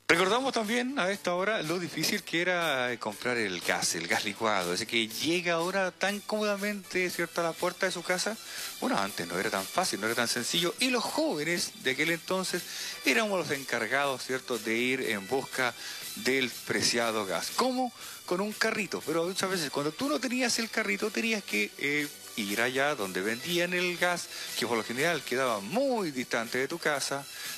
Recordamos también a esta hora lo difícil que era comprar el gas licuado, ese que llega ahora tan cómodamente, ¿cierto?, a la puerta de su casa. Bueno, antes no era tan fácil, no era tan sencillo, y los jóvenes de aquel entonces éramos los encargados, ¿cierto?, de ir en busca del preciado gas. ¿Cómo? Con un carrito, pero muchas veces cuando tú no tenías el carrito tenías que ir allá donde vendían el gas, que por lo general quedaba muy distante de tu casa,